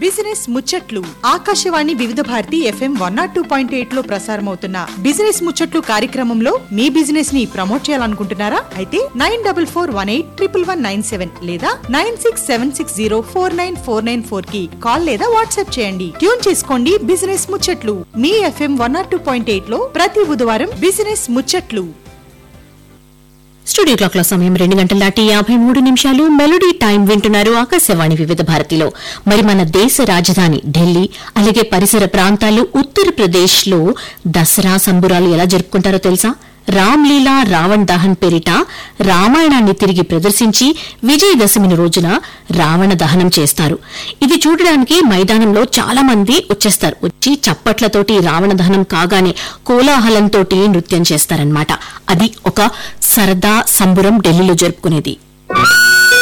Business ముచ్చట్లు ఆకాశవాణి వివిధ Bharati FM 102.8 లో ప్రసారమవుతున్న బిజినెస్ ముచ్చట్లు కార్యక్రమంలో మీ బిజినెస్ ని ప్రమోట్ చేయాలనుకుంటున్నారా? అయితే 9418111197 లేదా 9676049494 కి కాల్ లేదా వాట్సాప్ చేయండి. ట్యూన్ చేసుకోండి బిజినెస్ ముచ్చట్లు మీ FM 102.8 లో ప్రతి బుధవారం బిజినెస్ ముచ్చట్లు. స్టూడియో క్లాక్ లో సమయం 2:53 మెలోడీ టైం వింటున్నారు ఆకాశవాణి వివిధ భారతిలో. మరి మన దేశ రాజధాని ఢిల్లీ అలాగే పరిసర ప్రాంతాలు ఉత్తరప్రదేశ్ లో దసరా సంబురాలు ఎలా జరుపుకుంటారో తెలుసా? రామ్లీలా రావణ్ దహన్ పేరిట రామాయణాన్ని తిరిగి ప్రదర్శించి విజయదశమి రోజున రావణ దహనం చేస్తారు. ఇది చూడడానికి మైదానంలో చాలా మంది వచ్చేస్తారు. వచ్చి చప్పట్లతోటి రావణ దహనం కాగానే కోలాహలంతో నృత్యం చేస్తారన్నమాట. అది ఒక సరదా సంబురం ఢిల్లీలో జరుపుకునేది.